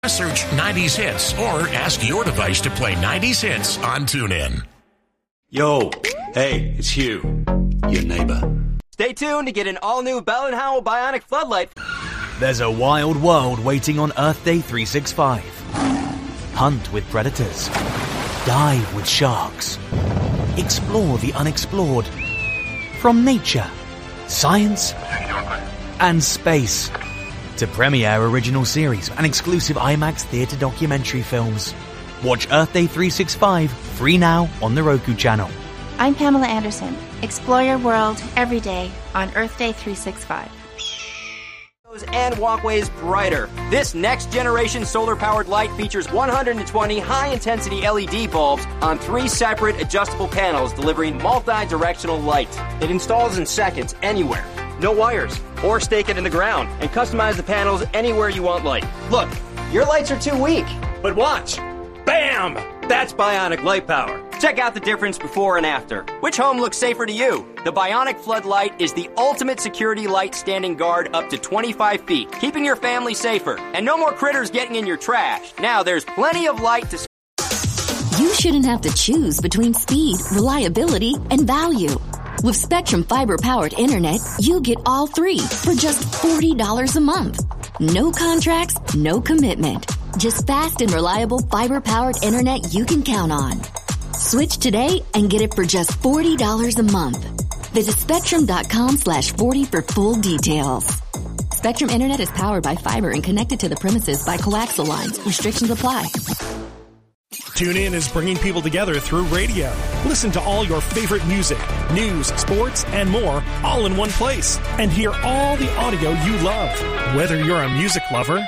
Search 90s Hits or ask your device to play 90s Hits on TuneIn. Yo, hey, it's Hugh, your neighbor. Stay tuned to get an all-new Bell & Howell Bionic Floodlight. There's a wild world waiting on Earth Day 365. Hunt with predators. Dive with sharks. Explore the unexplored. From nature, science, and space. To premiere original series and exclusive IMAX theater documentary films. Watch Earth Day 365 free now on the Roku channel. I'm Pamela Anderson. Explore your world every day on Earth Day 365. And walkways brighter. This next-generation solar-powered light features 120 high-intensity LED bulbs on 3 separate adjustable panels delivering multi-directional light. It installs in seconds anywhere. No wires. Or stake it in the ground and customize the panels anywhere you want light. Look, your lights are too weak. But watch. Bam! That's Bionic Light Power. Check out the difference before and after. Which home looks safer to you? The Bionic Floodlight is the ultimate security light standing guard up to 25 feet, keeping your family safer. And no more critters getting in your trash. Now there's plenty of light to... You shouldn't have to choose between speed, reliability, and value. With Spectrum Fiber-powered internet, you get all 3 for just $40 a month. No contracts, no commitment. Just fast and reliable fiber-powered internet you can count on. Switch today and get it for just $40 a month. Visit Spectrum.com/40 for full details. Spectrum Internet is powered by fiber and connected to the premises by coaxial lines. Restrictions apply. TuneIn is bringing people together through radio. Listen to all your favorite music, news, sports, and more all in one place. And hear all the audio you love. Whether you're a music lover,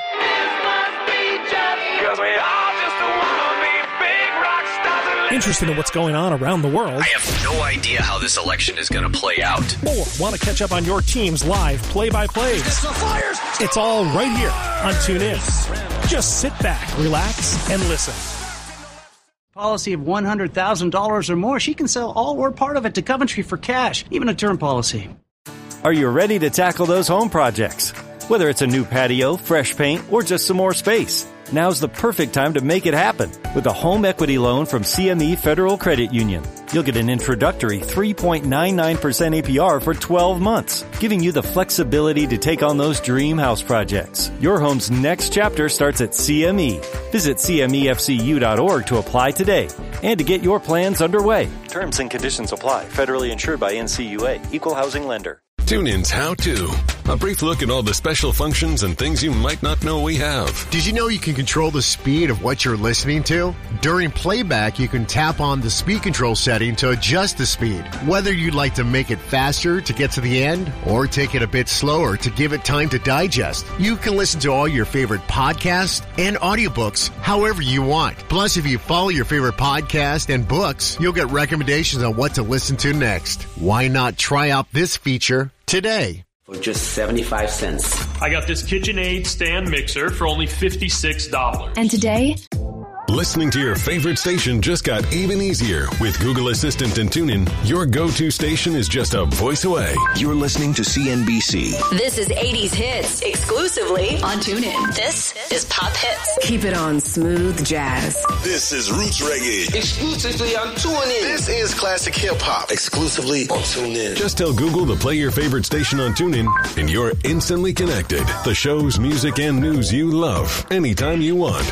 interested in what's going on around the world, I have no idea how this election is going to play out, or want to catch up on your team's live play-by-plays. It's all right here on TuneIn. Just sit back, relax, and listen. Policy of $100,000 or more, she can sell all or part of it to Coventry for cash, even a term policy. Are you ready to tackle those home projects? Whether it's a new patio, fresh paint, or just some more space, now's the perfect time to make it happen with a home equity loan from CME Federal Credit Union. You'll get an introductory 3.99% APR for 12 months, giving you the flexibility to take on those dream house projects. Your home's next chapter starts at CME. Visit CMEFCU.org to apply today and to get your plans underway. Terms and conditions apply. Federally insured by NCUA. Equal housing lender. TuneIn's How To. A brief look at all the special functions and things you might not know we have. Did you know you can control the speed of what you're listening to? During playback, you can tap on the speed control setting to adjust the speed. Whether you'd like to make it faster to get to the end or take it a bit slower to give it time to digest, you can listen to all your favorite podcasts and audiobooks however you want. Plus, if you follow your favorite podcast and books, you'll get recommendations on what to listen to next. Why not try out this feature today? For just 75 cents. I got this KitchenAid stand mixer for only $56. And today, listening to your favorite station just got even easier. With Google Assistant and TuneIn, your go-to station is just a voice away. You're listening to CNBC. This is 80s Hits, exclusively on TuneIn. This is Pop Hits. Keep it on Smooth Jazz. This is Roots Reggae, exclusively on TuneIn. This is Classic Hip Hop, exclusively on TuneIn. Just tell Google to play your favorite station on TuneIn, and you're instantly connected. The shows, music, and news you love, anytime you want.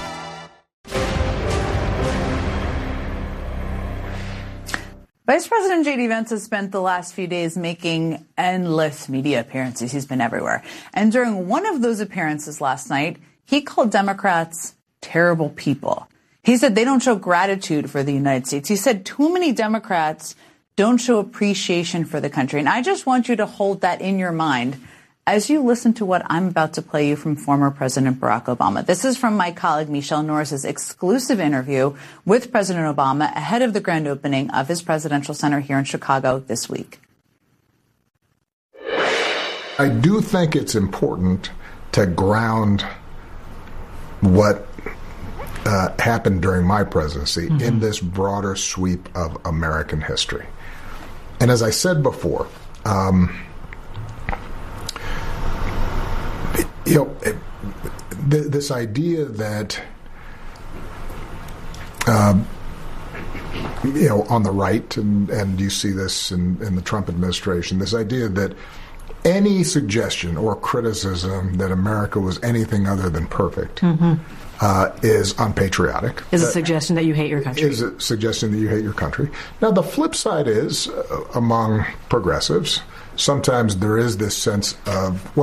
Vice President J.D. Vance has spent the last few days making endless media appearances. He's been everywhere. And during one of those appearances last night, he called Democrats terrible people. He said they don't show gratitude for the United States. He said too many Democrats don't show appreciation for the country. And I just want you to hold that in your mind as you listen to what I'm about to play you from former President Barack Obama. This is from my colleague Michelle Norris's exclusive interview with President Obama ahead of the grand opening of his presidential center here in Chicago this week. I do think it's important to ground what happened during my presidency in this broader sweep of American history. And as I said before, this idea that on the right, and you see this in the Trump administration, this idea that any suggestion or criticism that America was anything other than perfect is unpatriotic. Is a suggestion that you hate your country. Is a suggestion that you hate your country. Now, the flip side is, among progressives, sometimes there is this sense of,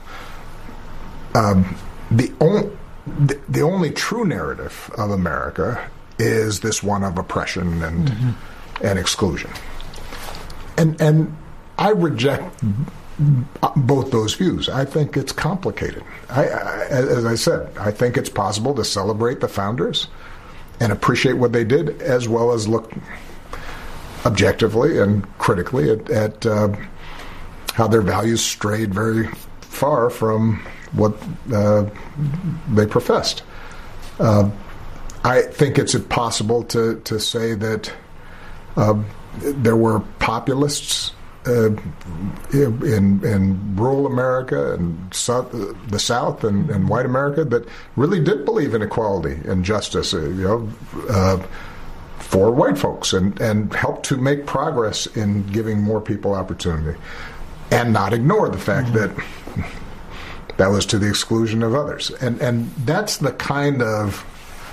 the only true narrative of America is this one of oppression and exclusion. And I reject both those views. I think it's complicated. As I said, I think it's possible to celebrate the founders and appreciate what they did, as well as look objectively and critically at how their values strayed very far from what they professed. I think it's possible to say that there were populists in rural America and the South and white America that really did believe in equality and justice, for white folks, and helped to make progress in giving more people opportunity, and not ignore the fact that was to the exclusion of others. And that's the kind of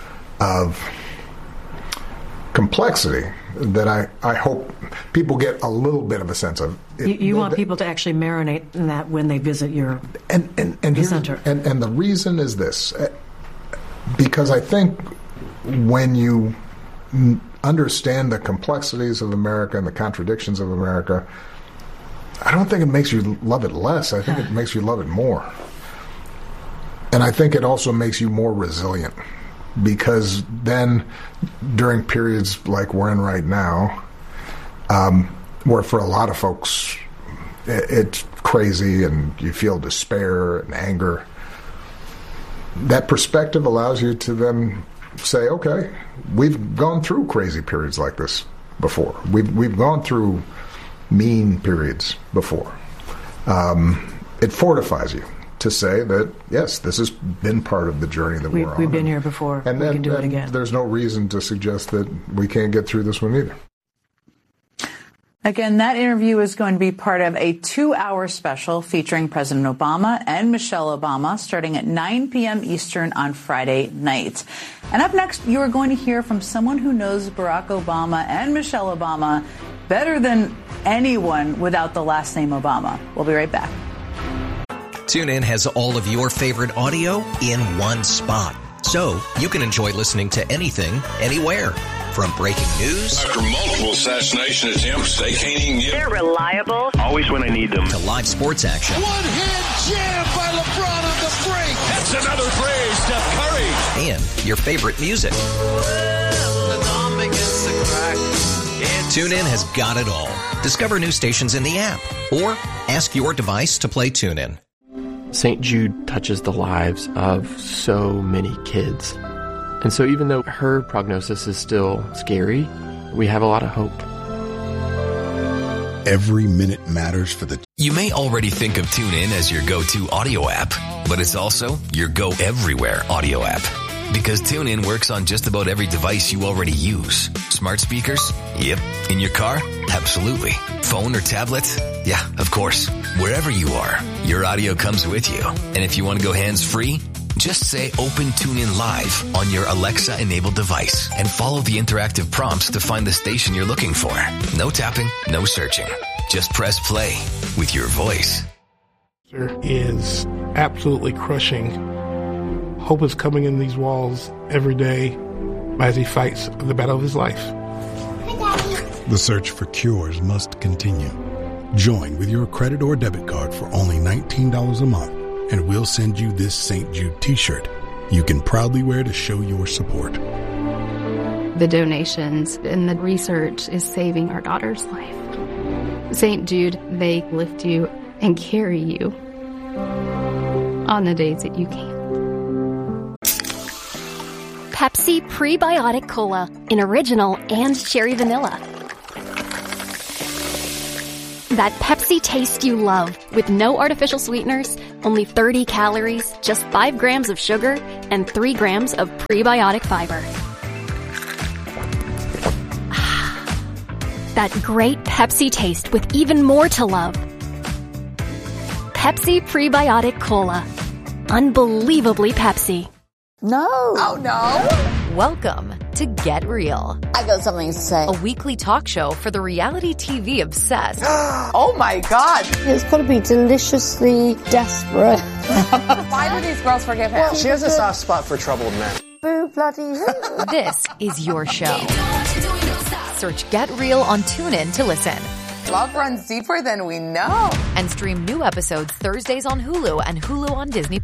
complexity that I hope people get a little bit of a sense of. You want people to actually marinate in that when they visit your center. And the reason is this, because I think when you understand the complexities of America and the contradictions of America, I don't think it makes you love it less. I think it makes you love it more. And I think it also makes you more resilient, because then during periods like we're in right now, where for a lot of folks it's crazy and you feel despair and anger, that perspective allows you to then say, okay, we've gone through crazy periods like this before. We've gone through mean periods before. It fortifies you to say that, yes, this has been part of the journey that we're on. We've been here before. And we can do it again. There's no reason to suggest that we can't get through this one either. Again, that interview is going to be part of a 2-hour special featuring President Obama and Michelle Obama, starting at 9 p.m. Eastern on Friday night. And up next, you are going to hear from someone who knows Barack Obama and Michelle Obama better than anyone without the last name Obama. We'll be right back. TuneIn has all of your favorite audio in one spot, so you can enjoy listening to anything, anywhere. From breaking news, after multiple assassination attempts, they can't even get. They're reliable. Always when I need them. To live sports action. One-hand jam by LeBron on the break. That's another play, Steph Curry. And your favorite music. TuneIn has got it all. Discover new stations in the app, or ask your device to play TuneIn. St. Jude touches the lives of so many kids. And so even though her prognosis is still scary, we have a lot of hope. Every minute matters for the... You may already think of TuneIn as your go-to audio app, but it's also your go-everywhere audio app. Because TuneIn works on just about every device you already use. Smart speakers? Yep. In your car? Absolutely. Phone or tablet? Yeah, of course. Wherever you are, your audio comes with you. And if you want to go hands-free, just say Open TuneIn Live on your Alexa-enabled device and follow the interactive prompts to find the station you're looking for. No tapping, no searching. Just press play with your voice. Is absolutely crushing. Hope is coming in these walls every day as he fights the battle of his life. The search for cures must continue. Join with your credit or debit card for only $19 a month, and we'll send you this St. Jude t-shirt you can proudly wear to show your support. The donations and the research is saving our daughter's life. St. Jude, they lift you and carry you on the days that you can't. Pepsi Prebiotic Cola in original and cherry vanilla. That Pepsi taste you love with no artificial sweeteners, Only 30 calories, just 5 grams of sugar, and 3 grams of prebiotic fiber. That great Pepsi taste with even more to love. Pepsi Prebiotic Cola. Unbelievably Pepsi. No. Oh, no. Welcome to Get Real. I got something to say. A weekly talk show for the reality TV obsessed. Oh, my God. It's got to be deliciously desperate. Why do these girls forgive him? Well, she has a soft spot for troubled men. Boo, bloody hoo. This is your show. Search Get Real on TuneIn to listen. Love runs deeper than we know. And stream new episodes Thursdays on Hulu and Hulu on Disney+.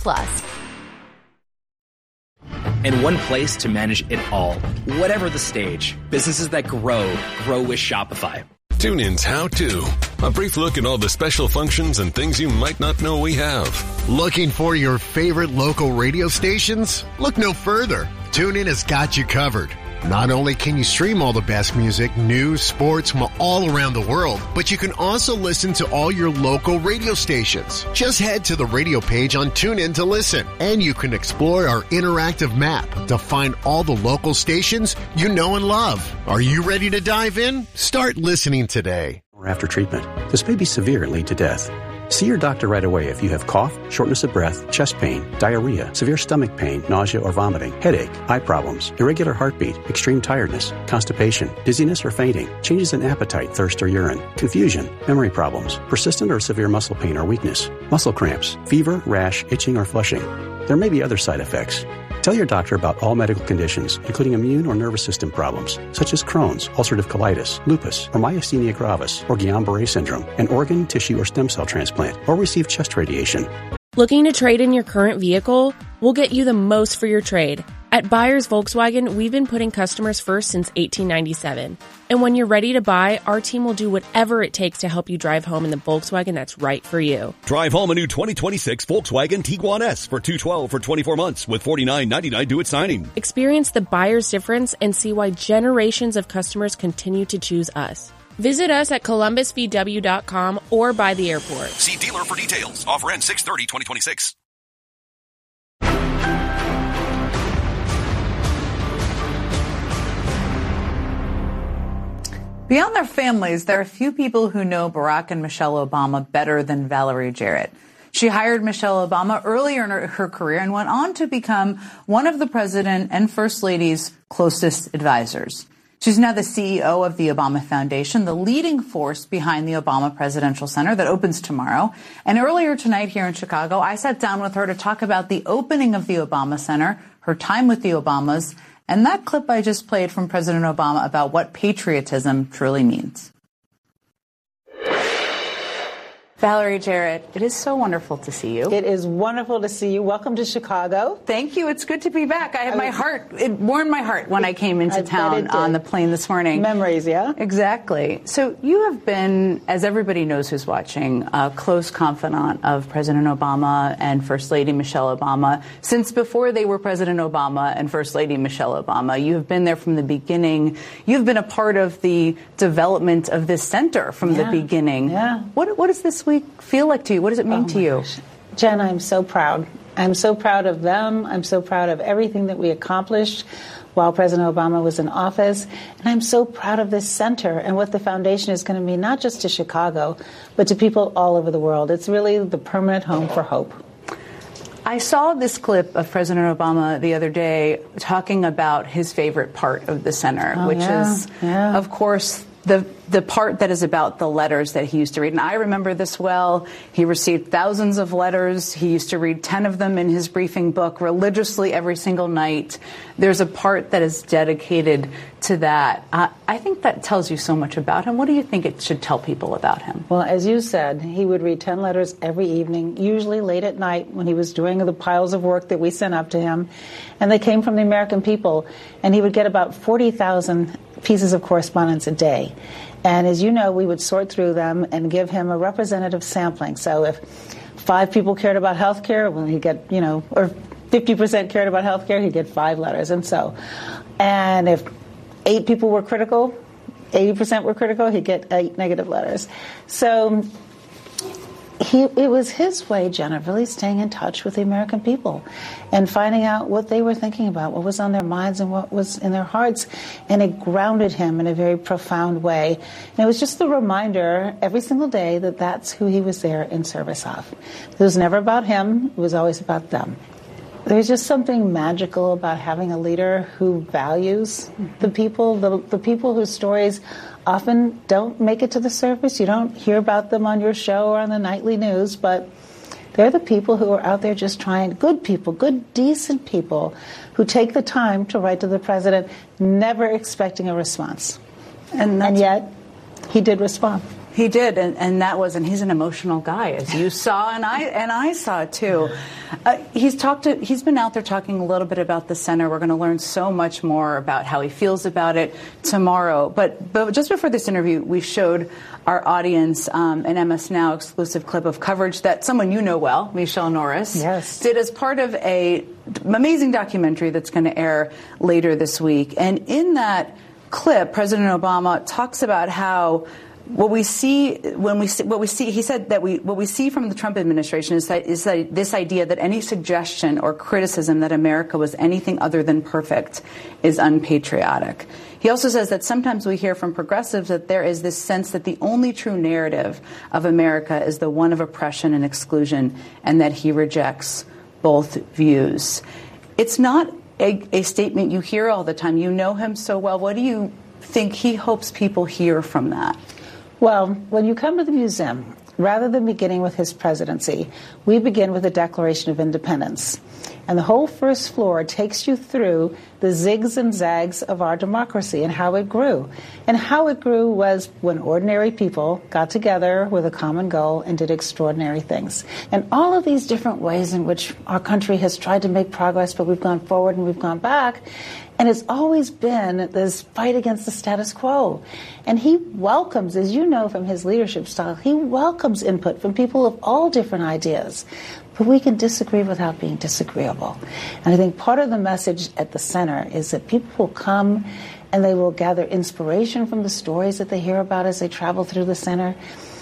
And one place to manage it all. Whatever the stage, businesses that grow with Shopify. TuneIn's How To. A brief look at all the special functions and things you might not know we have. Looking for your favorite local radio stations? Look no further. TuneIn has got you covered. Not only can you stream all the best music, news, sports from all around the world, but you can also listen to all your local radio stations. Just head to the radio page on TuneIn to listen, and you can explore our interactive map to find all the local stations you know and love. Are you ready to dive in? Start listening today. Or after treatment. This may be severe and lead to death. See your doctor right away if you have cough, shortness of breath, chest pain, diarrhea, severe stomach pain, nausea or vomiting, headache, eye problems, irregular heartbeat, extreme tiredness, constipation, dizziness or fainting, changes in appetite, thirst or urine, confusion, memory problems, persistent or severe muscle pain or weakness, muscle cramps, fever, rash, itching or flushing. There may be other side effects. Tell your doctor about all medical conditions, including immune or nervous system problems, such as Crohn's, ulcerative colitis, lupus, or myasthenia gravis, or Guillain-Barré syndrome, an organ, tissue, or stem cell transplant, or receive chest radiation. Looking to trade in your current vehicle? We'll get you the most for your trade. At Buyers Volkswagen, we've been putting customers first since 1897. And when you're ready to buy, our team will do whatever it takes to help you drive home in the Volkswagen that's right for you. Drive home a new 2026 Volkswagen Tiguan S for $212 for 24 months with $49.99 due at signing. Experience the buyer's difference and see why generations of customers continue to choose us. Visit us at columbusvw.com or by the airport. See dealer for details. Offer ends 6/30/2026. Beyond their families, there are few people who know Barack and Michelle Obama better than Valerie Jarrett. She hired Michelle Obama earlier in her career and went on to become one of the president and first lady's closest advisors. She's now the CEO of the Obama Foundation, the leading force behind the Obama Presidential Center that opens tomorrow. And earlier tonight here in Chicago, I sat down with her to talk about the opening of the Obama Center, her time with the Obamas, and that clip I just played from President Obama about what patriotism truly means. Valerie Jarrett, it is so wonderful to see you. It is wonderful to see you. Welcome to Chicago. Thank you. It's good to be back. I had my heart, it warmed my heart when I came into town on the plane this morning. Memories, yeah? Exactly. So you have been, as everybody knows who's watching, a close confidant of President Obama and First Lady Michelle Obama. Since before they were President Obama and First Lady Michelle Obama, you have been there from the beginning. You've been a part of the development of this center from the beginning. Yeah. What does this week feel like to you? What does it mean to you? Gosh. Jen, I'm so proud. I'm so proud of them. I'm so proud of everything that we accomplished while President Obama was in office. And I'm so proud of this center and what the foundation is going to mean, not just to Chicago, but to people all over the world. It's really the permanent home for hope. I saw this clip of President Obama the other day talking about his favorite part of the center, which is, of course, the part that is about the letters that he used to read. And I remember this well. He received thousands of letters. He used to read 10 of them in his briefing book religiously every single night. There's a part that is dedicated to that. I think that tells you so much about him. What do you think it should tell people about him? Well, as you said, he would read 10 letters every evening, usually late at night when he was doing the piles of work that we sent up to him. And they came from the American people. And he would get about 40,000 pieces of correspondence a day. And as you know, we would sort through them and give him a representative sampling. So if 5 people cared about health care, well, he'd get, or 50% cared about health care, he'd get 5 letters. And if 8 people were critical, 80% were critical, he'd get 8 negative letters. So it was his way, Jenna, really staying in touch with the American people and finding out what they were thinking about, what was on their minds and what was in their hearts. And it grounded him in a very profound way. And it was just the reminder every single day that that's who he was there in service of. It was never about him. It was always about them. There's just something magical about having a leader who values the people, the people whose stories often don't make it to the surface. You don't hear about them on your show or on the nightly news, but they're the people who are out there just trying, good people, good, decent people, who take the time to write to the president, never expecting a response. And yet, he did respond. He did, and that was, and he's an emotional guy, as you saw, and I saw it too. He's been out there talking a little bit about the center. We're going to learn so much more about how he feels about it tomorrow. But just before this interview, we showed our audience an MS Now exclusive clip of coverage that someone you know well, Michelle Norris, did as part of an amazing documentary that's going to air later this week. And in that clip, President Obama talks about how what we see, he said that what we see from the Trump administration is that this idea that any suggestion or criticism that America was anything other than perfect is unpatriotic. He also says that sometimes we hear from progressives that there is this sense that the only true narrative of America is the one of oppression and exclusion, and that he rejects both views. It's not a statement you hear all the time. You know him so well. What do you think he hopes people hear from that? Well, when you come to the museum, rather than beginning with his presidency, we begin with the Declaration of Independence. And the whole first floor takes you through the zigs and zags of our democracy and how it grew. And how it grew was when ordinary people got together with a common goal and did extraordinary things. And all of these different ways in which our country has tried to make progress, but we've gone forward and we've gone back. And it's always been this fight against the status quo. And he welcomes, as you know from his leadership style, he welcomes input from people of all different ideas. But we can disagree without being disagreeable. And I think part of the message at the center is that people will come and they will gather inspiration from the stories that they hear about as they travel through the center.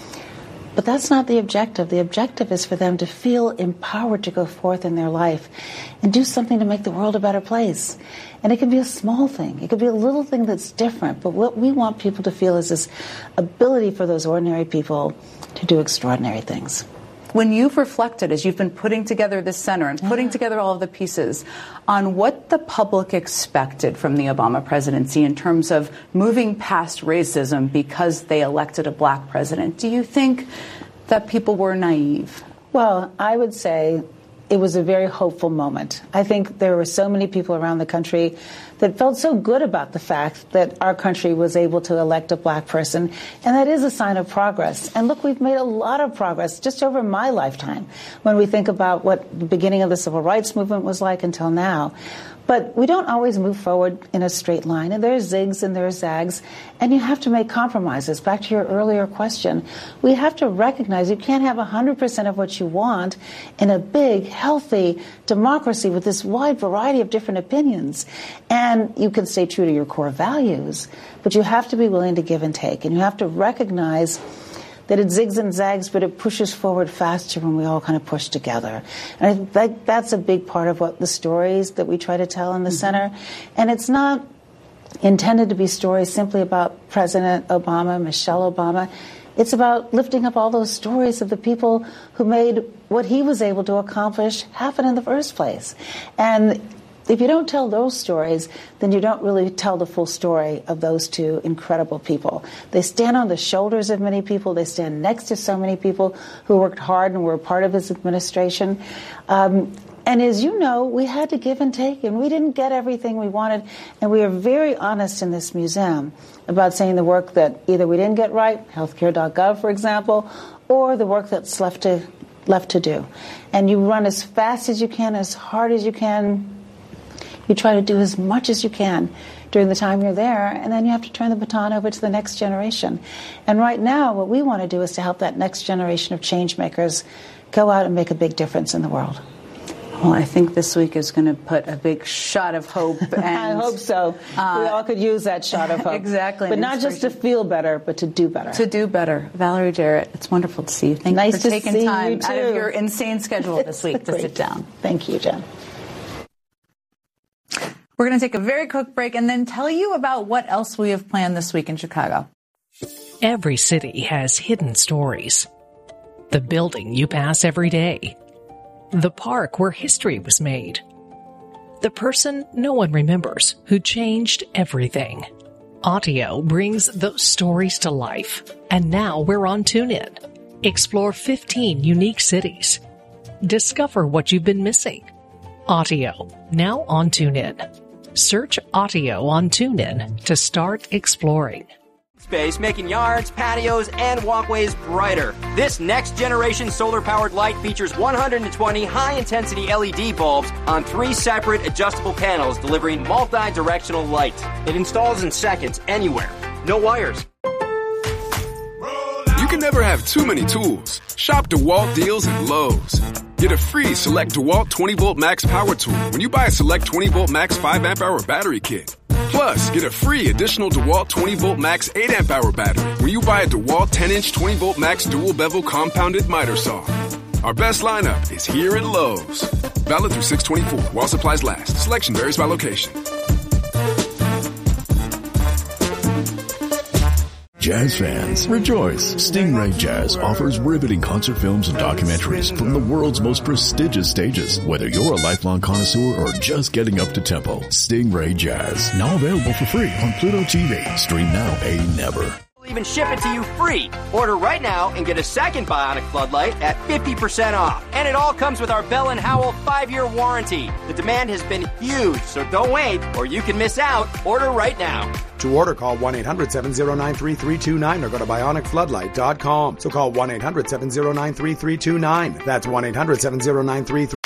But that's not the objective. The objective is for them to feel empowered to go forth in their life and do something to make the world a better place. And it can be a small thing. It could be a little thing that's different. But what we want people to feel is this ability for those ordinary people to do extraordinary things. When you've reflected, as you've been putting together this center and putting together all of the pieces, on what the public expected from the Obama presidency in terms of moving past racism because they elected a black president, do you think that people were naive? Well, I would say it was a very hopeful moment. I think there were so many people around the country that felt so good about the fact that our country was able to elect a black person, and that is a sign of progress. And look, we've made a lot of progress just over my lifetime when we think about what the beginning of the civil rights movement was like until now. But we don't always move forward in a straight line, and there's zigs and there's zags, and you have to make compromises. Back to your earlier question, we have to recognize you can't have 100% of what you want in a big, healthy democracy with this wide variety of different opinions. And you can stay true to your core values, but you have to be willing to give and take, and you have to recognize that it zigs and zags, but it pushes forward faster when we all kind of push together. And I think that's a big part of what the stories that we try to tell in the center. And it's not intended to be stories simply about President Obama, Michelle Obama. It's about lifting up all those stories of the people who made what he was able to accomplish happen in the first place. And if you don't tell those stories, then you don't really tell the full story of those two incredible people. They stand on the shoulders of many people. They stand next to so many people who worked hard and were part of his administration. And as you know, we had to give and take, and we didn't get everything we wanted. And we are very honest in this museum about saying the work that either we didn't get right, healthcare.gov, for example, or the work that's left to do. And you run as fast as you can, as hard as you can. You try to do as much as you can during the time you're there, and then you have to turn the baton over to the next generation. And right now, what we want to do is to help that next generation of change makers go out and make a big difference in the world. Well, I think this week is going to put a big shot of hope. And I hope so. We all could use that shot of hope. Exactly. But not just to feel better, but to do better. To do better. Valerie Jarrett, it's wonderful to see you. Thank you for taking time out of your insane schedule this week to sit down. Thank you, Jen. We're going to take a very quick break and then tell you about what else we have planned this week in Chicago. Every city has hidden stories. The building you pass every day. The park where history was made. The person no one remembers who changed everything. Audio brings those stories to life. And now we're on TuneIn. Explore 15 unique cities. Discover what you've been missing. Audio, now on TuneIn. Search Audio on TuneIn to start exploring. Space, making yards, patios, and walkways brighter. This next-generation solar-powered light features 120 high-intensity LED bulbs on 3 separate adjustable panels, delivering multi-directional light. It installs in seconds, anywhere. No wires. You can never have too many tools. Shop DeWalt deals at Lowe's. Get a free Select DeWalt 20-Volt Max Power Tool when you buy a Select 20-Volt Max 5-amp-hour battery kit. Plus, get a free additional DeWalt 20-Volt Max 8-amp-hour battery when you buy a DeWalt 10-inch 20-Volt Max dual-bevel compounded miter saw. Our best lineup is here at Lowe's. Valid through 6/24 while supplies last. Selection varies by location. Jazz fans, rejoice! Stingray Jazz offers riveting concert films and documentaries from the world's most prestigious stages. Whether you're a lifelong connoisseur or just getting up to tempo, Stingray Jazz, now available for free on Pluto TV. Stream now, pay never. We'll even ship it to you free. Order right now and get a second Bionic floodlight at 50% off. And it all comes with our Bell & Howell 5-year warranty. The demand has been huge, so don't wait or you can miss out. Order right now. To order, call 1-800-709-3329 or go to bionicfloodlight.com. So call 1-800-709-3329. That's 1-800-709-3329.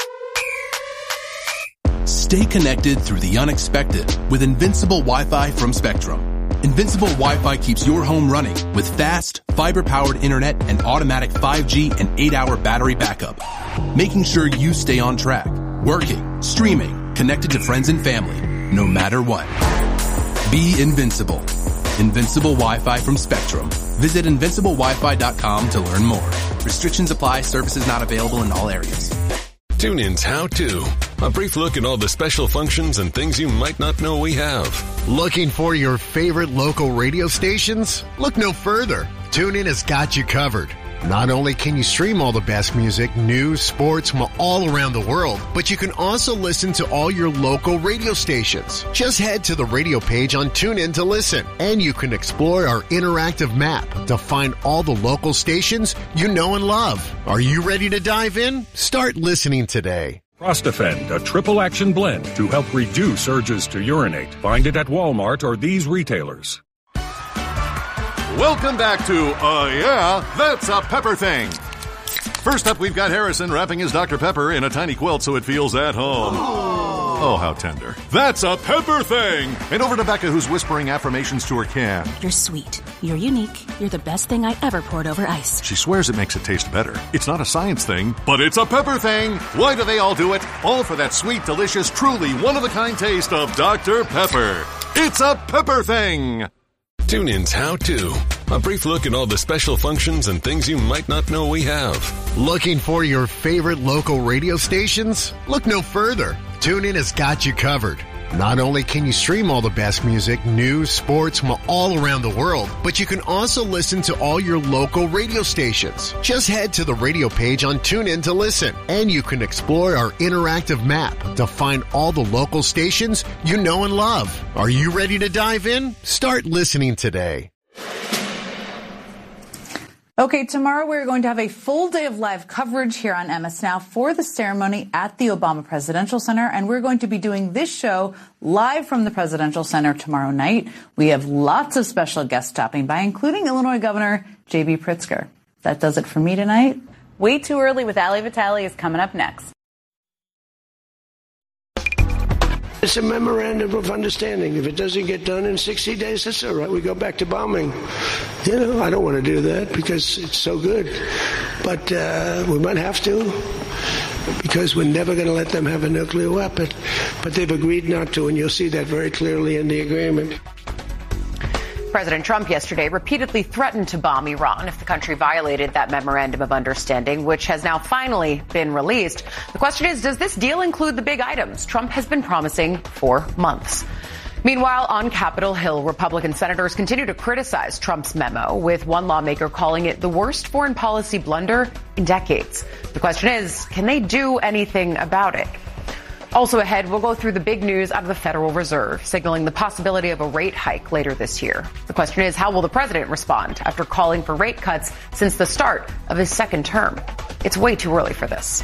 Stay connected through the unexpected with Invincible Wi-Fi from Spectrum. Invincible Wi-Fi keeps your home running with fast, fiber-powered internet and automatic 5G and 8-hour battery backup, making sure you stay on track, working, streaming, connected to friends and family, no matter what. Be invincible. Invincible Wi-Fi from Spectrum. Visit invinciblewifi.com to learn more. Restrictions apply. Services not available in all areas. TuneIn's How To. A brief look at all the special functions and things you might not know we have. Looking for your favorite local radio stations? Look no further. TuneIn has got you covered. Not only can you stream all the best music, news, sports from all around the world, but you can also listen to all your local radio stations. Just head to the radio page on TuneIn to listen, and you can explore our interactive map to find all the local stations you know and love. Are you ready to dive in? Start listening today. Prostafend, a triple action blend to help reduce urges to urinate. Find it at Walmart or these retailers. Welcome back to, yeah, that's a pepper thing. First up, we've got Harrison wrapping his Dr. Pepper in a tiny quilt so it feels at home. Oh, how tender. That's a pepper thing. And over to Becca, who's whispering affirmations to her can. You're sweet. You're unique. You're the best thing I ever poured over ice. She swears it makes it taste better. It's not a science thing, but it's a pepper thing. Why do they all do it? All for that sweet, delicious, truly one-of-a-kind taste of Dr. Pepper. It's a pepper thing. TuneIn's How To. A brief look at all the special functions and things you might not know we have. Looking for your favorite local radio stations? Look no further. TuneIn has got you covered. Not only can you stream all the best music, news, sports from all around the world, but you can also listen to all your local radio stations. Just head to the radio page on TuneIn to listen, and you can explore our interactive map to find all the local stations you know and love. Are you ready to dive in? Start listening today. Okay, tomorrow we're going to have a full day of live coverage here on MS Now for the ceremony at the Obama Presidential Center, and we're going to be doing this show live from the Presidential Center tomorrow night. We have lots of special guests stopping by, including Illinois Governor J.B. Pritzker. That does it for me tonight. Way Too Early with Ali Vitale is coming up next. It's a memorandum of understanding. If it doesn't get done in 60 days, that's all right. We go back to bombing. You know, I don't want to do that because it's so good. But we might have to. because we're never going to let them have a nuclear weapon. But they've agreed not to, and you'll see that very clearly in the agreement. President Trump yesterday repeatedly threatened to bomb Iran if the country violated that memorandum of understanding, which has now finally been released. The question is, does this deal include the big items Trump has been promising for months? Meanwhile, on Capitol Hill, Republican senators continue to criticize Trump's memo, with one lawmaker calling it the worst foreign policy blunder in decades. The question is, can they do anything about it? Also ahead, we'll go through the big news out of the Federal Reserve, signaling the possibility of a rate hike later this year. The question is, how will the president respond after calling for rate cuts since the start of his second term? It's way too early for this.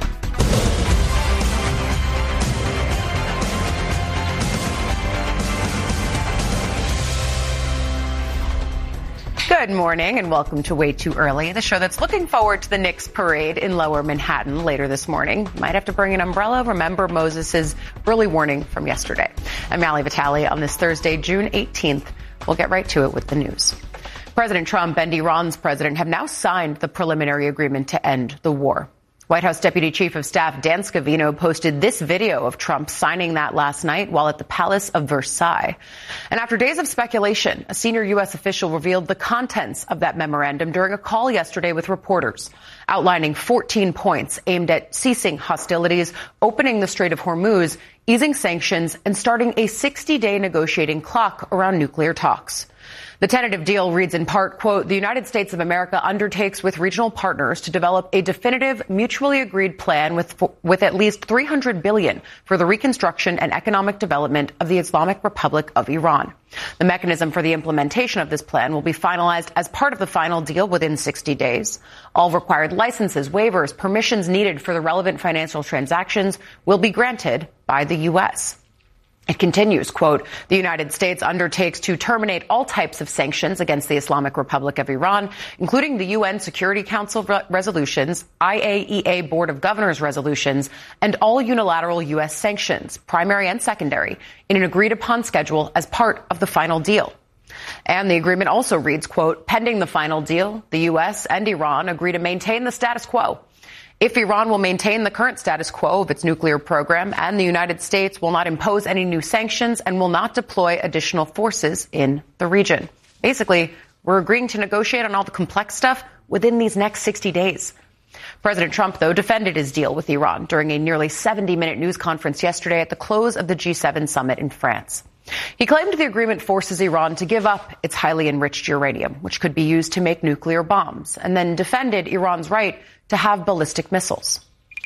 Good morning and welcome to Way Too Early, the show that's looking forward to the Knicks parade in Lower Manhattan later this morning. Might have to bring an umbrella. Remember Moses's early warning from yesterday. I'm Allie Vitale on this Thursday, June 18th. We'll get right to it with the news. President Trump and Iran's president have now signed the preliminary agreement to end the war. White House Deputy Chief of Staff Dan Scavino posted this video of Trump signing that last night while at the Palace of Versailles. And after days of speculation, a senior U.S. official revealed the contents of that memorandum during a call yesterday with reporters, outlining 14 points aimed at ceasing hostilities, opening the Strait of Hormuz, easing sanctions, and starting a 60-day negotiating clock around nuclear talks. The tentative deal reads in part, quote, the United States of America undertakes with regional partners to develop a definitive, mutually agreed plan with at least $300 billion for the reconstruction and economic development of the Islamic Republic of Iran. The mechanism for the implementation of this plan will be finalized as part of the final deal within 60 days. All required licenses, waivers, permissions needed for the relevant financial transactions will be granted by the U.S. It continues, quote, the United States undertakes to terminate all types of sanctions against the Islamic Republic of Iran, including the UN Security Council resolutions, IAEA Board of Governors resolutions, and all unilateral U.S. sanctions, primary and secondary, in an agreed-upon schedule as part of the final deal. And the agreement also reads, quote, pending the final deal, the U.S. and Iran agree to maintain the status quo. If Iran will maintain the current status quo of its nuclear program, and the United States will not impose any new sanctions and will not deploy additional forces in the region. Basically, we're agreeing to negotiate on all the complex stuff within these next 60 days. President Trump, though, defended his deal with Iran during a nearly 70-minute news conference yesterday at the close of the G7 summit in France. He claimed the agreement forces Iran to give up its highly enriched uranium, which could be used to make nuclear bombs, and then defended Iran's right to have ballistic missiles.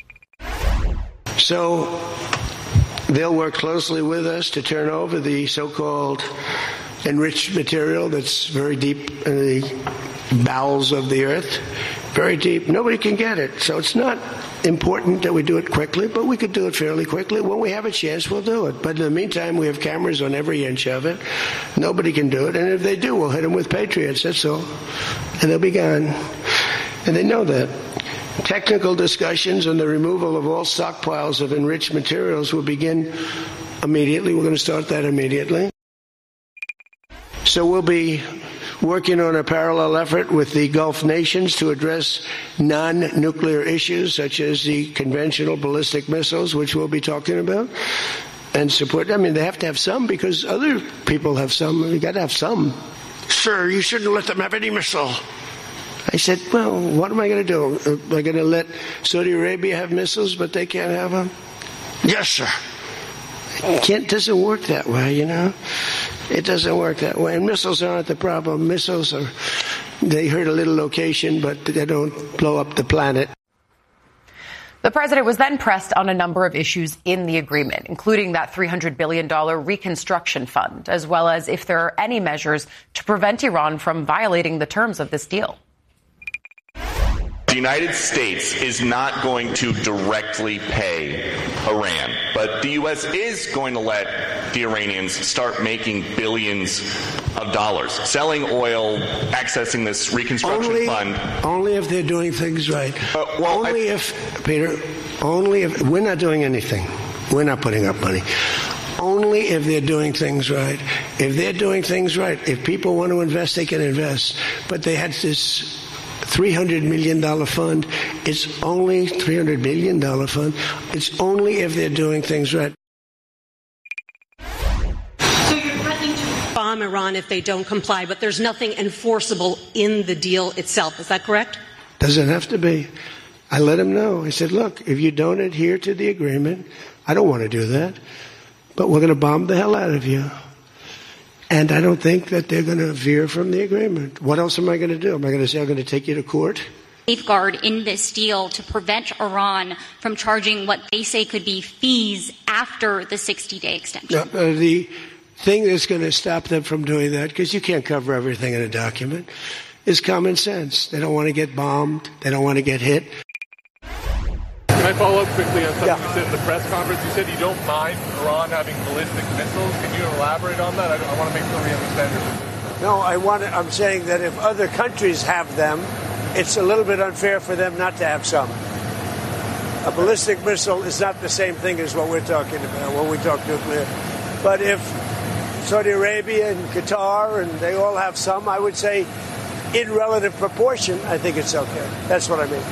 So they'll work closely with us to turn over the so-called enriched material that's very deep in the bowels of the earth, very deep. Nobody can get it. So it's not important that we do it quickly, but we could do it fairly quickly. When we have a chance, we'll do it. But in the meantime, we have cameras on every inch of it. Nobody can do it. And if they do, we'll hit them with Patriots. That's all. And they'll be gone. And they know that. Technical discussions on the removal of all stockpiles of enriched materials will begin immediately. We're going to start that immediately. So we'll be working on a parallel effort with the Gulf nations to address non-nuclear issues such as the conventional ballistic missiles, which we'll be talking about, and support. I mean, they have to have some because other people have some. We've got to have some. Sir, you shouldn't let them have any missile. I said, well, what am I going to do? Am I going to let Saudi Arabia have missiles, but they can't have them? Yes, sir. It doesn't work that way, you know. It doesn't work that way. And missiles aren't the problem. Missiles they hurt a little location, but they don't blow up the planet. The president was then pressed on a number of issues in the agreement, including that $300 billion reconstruction fund, as well as if there are any measures to prevent Iran from violating the terms of this deal. The United States is not going to directly pay Iran, but the U.S. is going to let the Iranians start making billions of dollars, selling oil, accessing this reconstruction fund. Only if they're doing things right. Only if we're not doing anything. We're not putting up money. Only if they're doing things right. If they're doing things right, if people want to invest, they can invest. But they had this $300 million fund. It's only $300 million fund. It's only if they're doing things right. So you're threatening to bomb Iran if they don't comply, but there's nothing enforceable in the deal itself. Is that correct? Doesn't have to be. I let them know. I said, look, if you don't adhere to the agreement, I don't want to do that, but we're going to bomb the hell out of you. And I don't think that they're going to veer from the agreement. What else am I going to do? Am I going to say I'm going to take you to court? Safeguard in this deal to prevent Iran from charging what they say could be fees after the 60-day extension? The thing that's going to stop them from doing that, because you can't cover everything in a document, is common sense. They don't want to get bombed. They don't want to get hit. Can I follow up quickly on something you said in the press conference? You said you don't mind Iran having ballistic missiles. Can you elaborate on that? I want to make sure we understand your position. No, I'm saying that if other countries have them, it's a little bit unfair for them not to have some. A ballistic missile is not the same thing as what we're talking about when we talk nuclear. But if Saudi Arabia and Qatar and they all have some, I would say in relative proportion, I think it's okay. That's what I mean.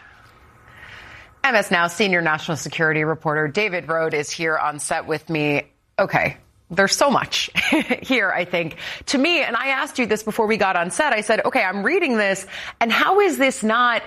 MS Now senior national security reporter David Rode is here on set with me. Okay, there's so much here, I think. To me, and I asked you this before we got on set, I said, okay, I'm reading this, and how is this not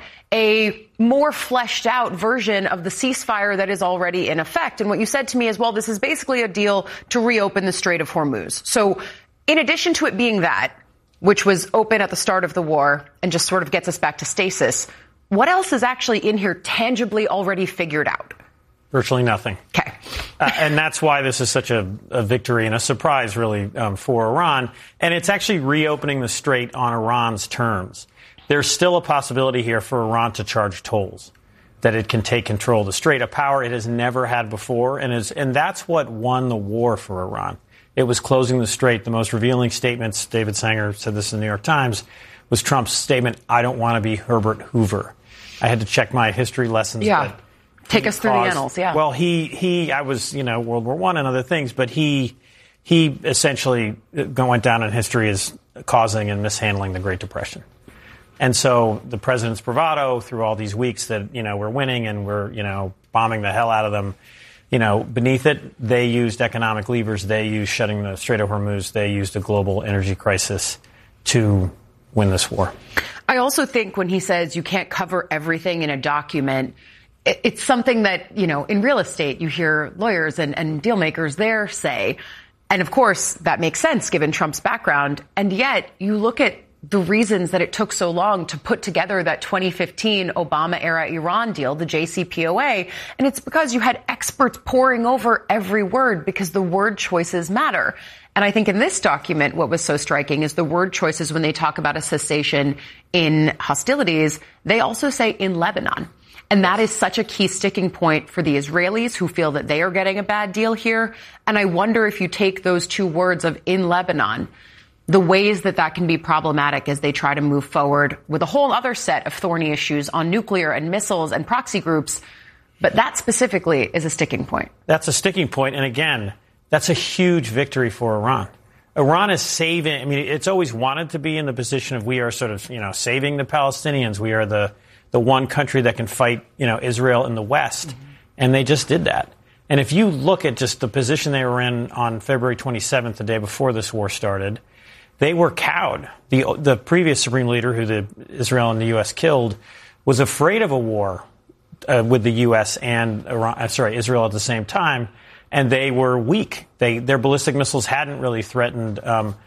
a more fleshed out version of the ceasefire that is already in effect? And what you said to me is, well, this is basically a deal to reopen the Strait of Hormuz. So in addition to it being that, which was open at the start of the war and just sort of gets us back to stasis, what else is actually in here tangibly already figured out? Virtually nothing. Okay. And that's why this is such a victory and a surprise, really, for Iran. And it's actually reopening the strait on Iran's terms. There's still a possibility here for Iran to charge tolls, that it can take control of the strait, a power it has never had before. And that's what won the war for Iran. It was closing the strait. The most revealing statements, David Sanger said this in the New York Times, was Trump's statement, I don't want to be Herbert Hoover. I had to check my history lessons. Yeah. Take us through the annals, yeah. Well, I was, World War I and other things, but he essentially went down in history as causing and mishandling the Great Depression. And so the president's bravado through all these weeks that, we're winning and we're, bombing the hell out of them, beneath it, they used economic levers. They used shutting the Strait of Hormuz. They used a global energy crisis to win this war. I also think when he says you can't cover everything in a document, it's something that, in real estate, you hear lawyers and deal makers there say, and of course that makes sense given Trump's background. And yet you look at the reasons that it took so long to put together that 2015 Obama-era Iran deal, the JCPOA, and it's because you had experts poring over every word because the word choices matter. And I think in this document, what was so striking is the word choices when they talk about a cessation in hostilities, they also say in Lebanon. And that is such a key sticking point for the Israelis who feel that they are getting a bad deal here. And I wonder if you take those two words of in Lebanon, the ways that can be problematic as they try to move forward with a whole other set of thorny issues on nuclear and missiles and proxy groups. But that specifically is a sticking point. That's a sticking point. And again, that's a huge victory for Iran. Iran is saving, it's always wanted to be in the position of we are sort of, saving the Palestinians. We are the one country that can fight, Israel in the West. Mm-hmm. And they just did that. And if you look at just the position they were in on February 27th, the day before this war started, they were cowed. The previous supreme leader who Israel and the U.S. killed was afraid of a war with the U.S. and Israel at the same time, and they were weak. Their ballistic missiles hadn't really threatened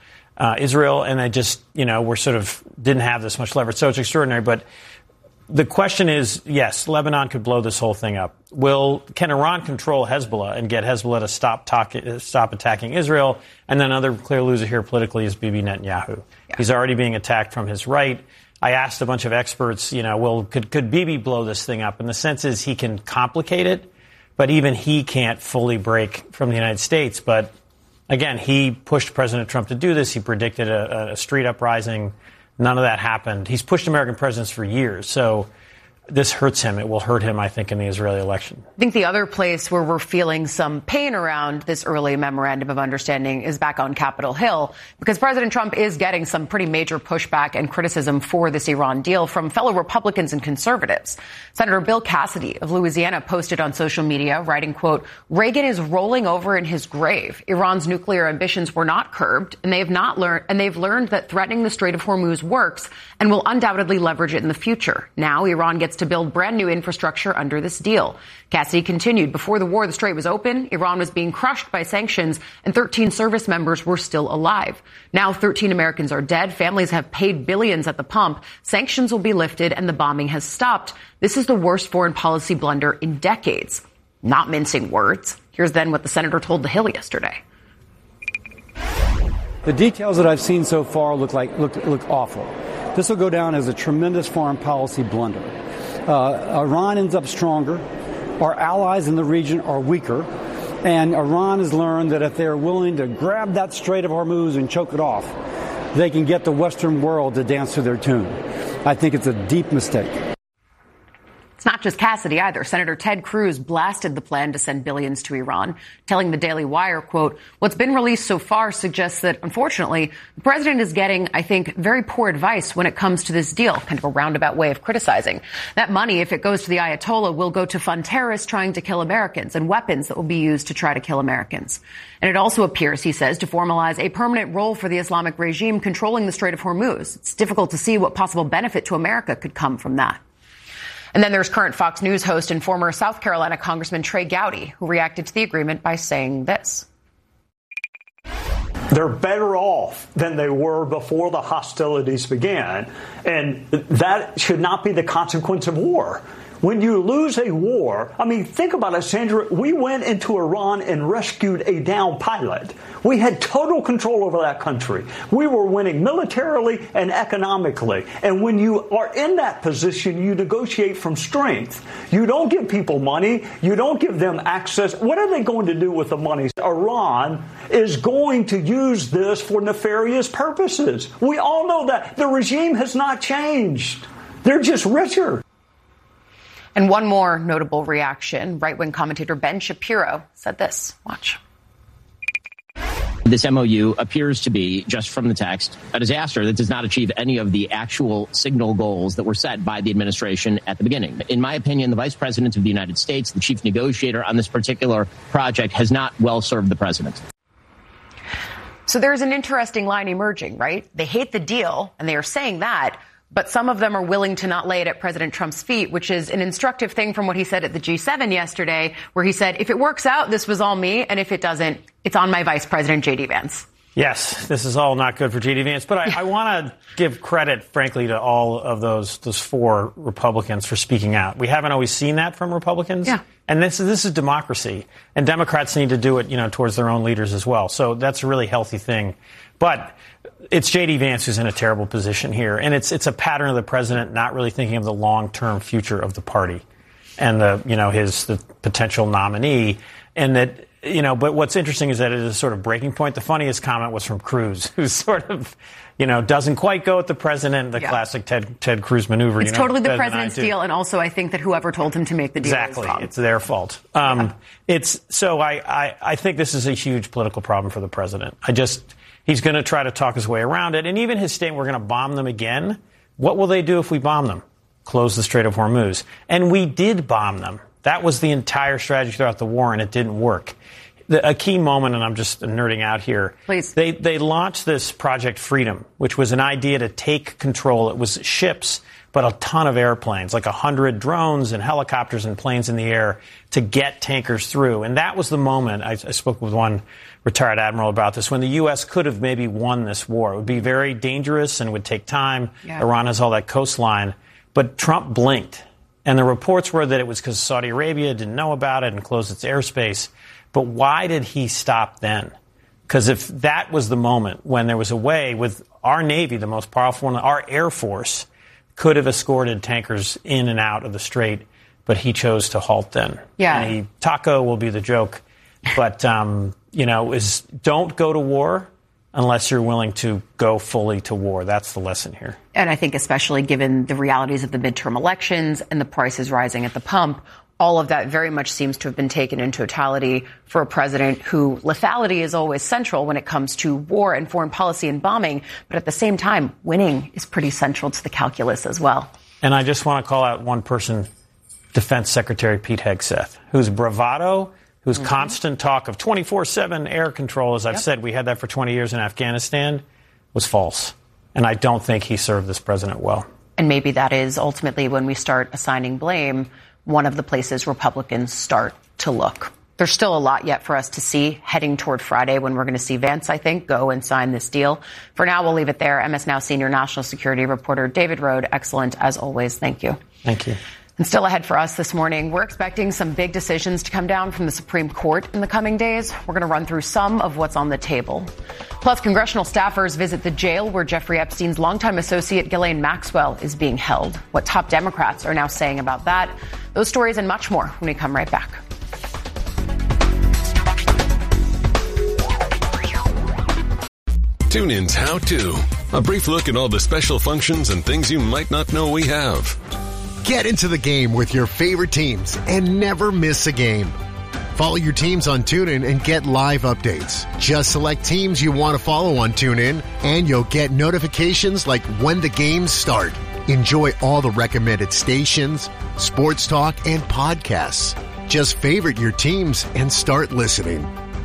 Israel, and they just, were sort of didn't have this much leverage. So it's extraordinary. But the question is, yes, Lebanon could blow this whole thing up. Can Iran control Hezbollah and get Hezbollah to stop attacking Israel? And then another clear loser here politically is Bibi Netanyahu. Yeah. He's already being attacked from his right. I asked a bunch of experts, could Bibi blow this thing up? And the sense is he can complicate it, but even he can't fully break from the United States. But again, he pushed President Trump to do this. He predicted a street uprising. None of that happened. He's pushed American presidents for years. So this hurts him. It will hurt him, I think, in the Israeli election. I think the other place where we're feeling some pain around this early memorandum of understanding is back on Capitol Hill, because President Trump is getting some pretty major pushback and criticism for this Iran deal from fellow Republicans and conservatives. Senator Bill Cassidy of Louisiana posted on social media, writing, quote, "Reagan is rolling over in his grave. Iran's nuclear ambitions were not curbed, and they've learned that threatening the Strait of Hormuz works and will undoubtedly leverage it in the future. Now Iran gets to build brand new infrastructure under this deal." Cassidy continued, "Before the war, the Strait was open. Iran was being crushed by sanctions, and 13 service members were still alive. Now 13 Americans are dead. Families have paid billions at the pump. Sanctions will be lifted, and the bombing has stopped. This is the worst foreign policy blunder in decades." Not mincing words. Here's then what the senator told The Hill yesterday. The details that I've seen so far look awful. This will go down as a tremendous foreign policy blunder. Iran ends up stronger. Our allies in the region are weaker. And Iran has learned that if they're willing to grab that Strait of Hormuz and choke it off, they can get the Western world to dance to their tune. I think it's a deep mistake. It's not just Cassidy either. Senator Ted Cruz blasted the plan to send billions to Iran, telling the Daily Wire, quote, "What's been released so far suggests that, unfortunately, the president is getting, I think, very poor advice when it comes to this deal," kind of a roundabout way of criticizing. That money, if it goes to the Ayatollah, will go to fund terrorists trying to kill Americans and weapons that will be used to try to kill Americans. And it also appears, he says, to formalize a permanent role for the Islamic regime controlling the Strait of Hormuz. It's difficult to see what possible benefit to America could come from that. And then there's current Fox News host and former South Carolina Congressman Trey Gowdy, who reacted to the agreement by saying this. They're better off than they were before the hostilities began, and that should not be the consequence of war. When you lose a war, I mean, think about it, Sandra. We went into Iran and rescued a downed pilot. We had total control over that country. We were winning militarily and economically. And when you are in that position, you negotiate from strength. You don't give people money. You don't give them access. What are they going to do with the money? Iran is going to use this for nefarious purposes. We all know that. The regime has not changed. They're just richer. And one more notable reaction. Right-wing commentator Ben Shapiro said this. Watch. This MOU appears to be, just from the text, a disaster that does not achieve any of the actual signal goals that were set by the administration at the beginning. In my opinion, the Vice President of the United States, the chief negotiator on this particular project, has not well served the president. So there's an interesting line emerging, right? They hate the deal, and they are saying that. But some of them are willing to not lay it at President Trump's feet, which is an instructive thing from what he said at the G7 yesterday, where he said, if it works out, this was all me. And if it doesn't, it's on my Vice President, J.D. Vance. Yes, this is all not good for J.D. Vance. But I want to give credit, frankly, to all of those four Republicans for speaking out. We haven't always seen that from Republicans. Yeah. And this is democracy. And Democrats need to do it, towards their own leaders as well. So that's a really healthy thing. But it's J.D. Vance who's in a terrible position here. And it's a pattern of the president not really thinking of the long-term future of the party and the potential nominee. And that, but what's interesting is that it is a sort of breaking point. The funniest comment was from Cruz, who's sort of, doesn't quite go with the president, the classic Ted Cruz maneuver. It's totally the president's deal. And also, I think that whoever told him to make the deal exactly, is wrong. It's their fault. I think this is a huge political problem for the president. He's going to try to talk his way around it. And even his statement, we're going to bomb them again. What will they do if we bomb them? Close the Strait of Hormuz. And we did bomb them. That was the entire strategy throughout the war, and it didn't work. A key moment, and I'm just nerding out here. Please. They launched this Project Freedom, which was an idea to take control. It was ships, but a ton of airplanes, like 100 drones and helicopters and planes in the air to get tankers through. And that was the moment. I spoke with one retired admiral about this, when the U.S. could have maybe won this war. It would be very dangerous and would take time. Yeah. Iran has all that coastline. But Trump blinked. And the reports were that it was because Saudi Arabia didn't know about it and closed its airspace. But why did he stop then? Because if that was the moment when there was a way with our Navy, the most powerful one, our Air Force could have escorted tankers in and out of the strait, but he chose to halt then. Yeah. And taco will be the joke. But, don't go to war. unless you're willing to go fully to war. That's the lesson here. And I think especially given the realities of the midterm elections and the prices rising at the pump, all of that very much seems to have been taken in totality for a president who lethality is always central when it comes to war and foreign policy and bombing. But at the same time, winning is pretty central to the calculus as well. And I just want to call out one person, Defense Secretary Pete Hegseth, whose bravado, whose constant talk of 24/7 air control, as I've said, we had that for 20 years in Afghanistan, was false. And I don't think he served this president well. And maybe that is ultimately when we start assigning blame, one of the places Republicans start to look. There's still a lot yet for us to see heading toward Friday when we're going to see Vance, I think, go and sign this deal. For now, we'll leave it there. MS Now senior national security reporter David Rode, excellent as always. Thank you. Thank you. And still ahead for us this morning, we're expecting some big decisions to come down from the Supreme Court in the coming days. We're going to run through some of what's on the table. Plus, congressional staffers visit the jail where Jeffrey Epstein's longtime associate Ghislaine Maxwell is being held. What top Democrats are now saying about that. Those stories and much more when we come right back. TuneIn's How To. A brief look at all the special functions and things you might not know we have. Get into the game with your favorite teams and never miss a game. Follow your teams on TuneIn and get live updates. Just select teams you want to follow on TuneIn, and you'll get notifications like when the games start. Enjoy all the recommended stations, sports talk, and podcasts. Just favorite your teams and start listening.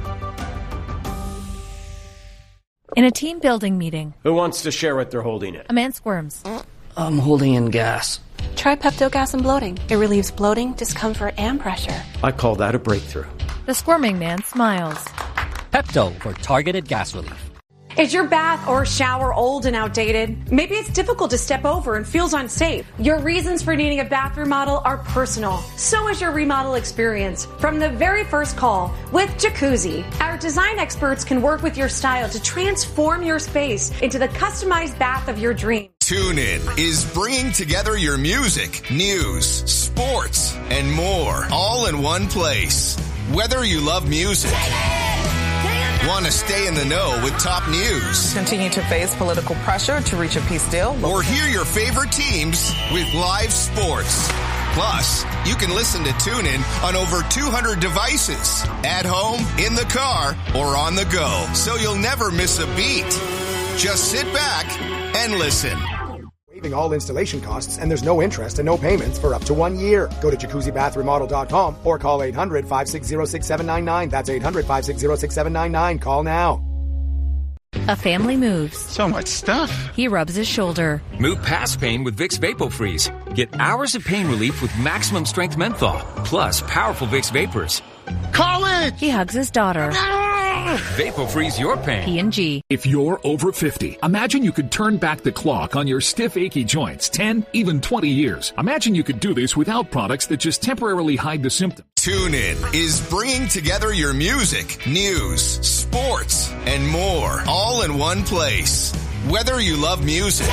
In a team building meeting. Who wants to share what they're holding in? A man squirms. I'm holding in gas. Try Pepto Gas and Bloating. It relieves bloating, discomfort, and pressure. I call that a breakthrough. The squirming man smiles. Pepto for targeted gas relief. Is your bath or shower old and outdated? Maybe it's difficult to step over and feels unsafe. Your reasons for needing a bath remodel are personal. So is your remodel experience. From the very first call with Jacuzzi, our design experts can work with your style to transform your space into the customized bath of your dreams. TuneIn is bringing together your music, news, sports, and more all in one place. Whether you love music, want to stay in the know with top news, continue to face political pressure to reach a peace deal, or hear your favorite teams with live sports. Plus, you can listen to TuneIn on over 200 devices, at home, in the car, or on the go, so you'll never miss a beat. Just sit back and listen. Waiving all installation costs, and there's no interest and no payments for up to 1 year. Go to jacuzzibathremodel.com or call 800-560-6799. That's 800-560-6799. Call now. A family moves. So much stuff. He rubs his shoulder. Move past pain with Vicks VapoFreeze. Get hours of pain relief with maximum strength menthol, plus powerful Vicks Vapors. College! He hugs his daughter. VapoFreeze your pain. P&G. If you're over 50, imagine you could turn back the clock on your stiff, achy joints 10, even 20 years. Imagine you could do this without products that just temporarily hide the symptoms. TuneIn is bringing together your music, news, sports, and more all in one place. Whether you love music,